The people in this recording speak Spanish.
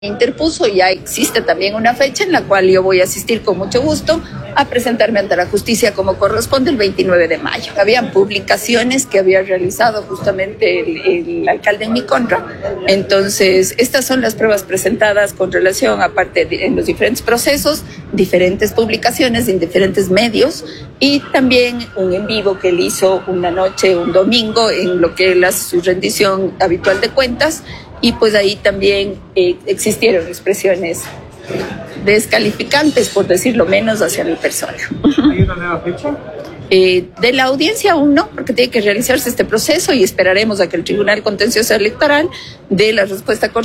Interpuso, ya existe también una fecha en la cual yo voy a asistir con mucho gusto a presentarme ante la justicia como corresponde el 29 de mayo. Habían publicaciones que había realizado justamente el alcalde en mi contra. Entonces, estas son las pruebas presentadas con relación, aparte en los diferentes procesos, diferentes publicaciones en diferentes medios y también un en vivo que él hizo una noche, un domingo, en lo que él hace su rendición habitual de cuentas. Y pues ahí también existieron expresiones descalificantes, por decirlo menos, hacia mi persona. ¿Hay una nueva fecha? De la audiencia aún no, porque tiene que realizarse este proceso y esperaremos a que el Tribunal Contencioso Electoral dé la respuesta correcta.